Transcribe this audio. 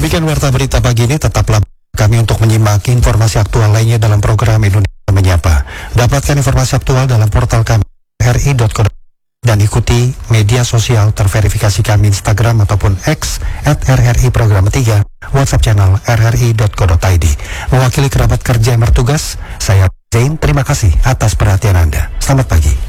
Demikian warta berita pagi ini, tetaplah kami untuk menyimak informasi aktual lainnya dalam program Indonesia Menyapa. Dapatkan informasi aktual dalam portal kami rri.co dan ikuti media sosial terverifikasi kami Instagram ataupun X @RRI Program 3, WhatsApp channel rri.co.id. Mewakili kerabat kerja yang bertugas, saya Zain, terima kasih atas perhatian Anda. Selamat pagi.